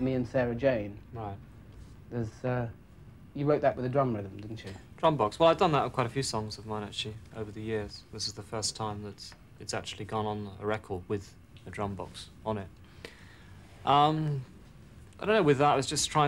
Me and Sarah Jane. Right. There's, you wrote that with a drum rhythm, didn't you? Drum box. Well, I've done that on quite a few songs of mine, actually, over the years. This is the first time that it's actually gone on a record with a drum box on it. I don't know, with that, I was just trying